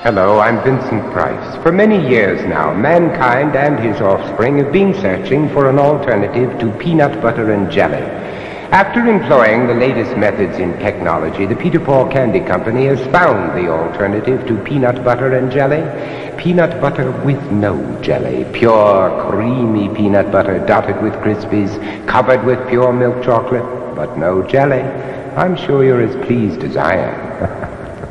Hello, I'm Vincent Price. For many years now, mankind and his offspring have been searching for an alternative to peanut butter and jelly. After employing the latest methods in technology, the Peter Paul Candy Company has found the alternative to peanut butter and jelly. Peanut butter with no jelly. Pure, creamy peanut butter dotted with Crispies, covered with pure milk chocolate, but no jelly. I'm sure you're as pleased as I am.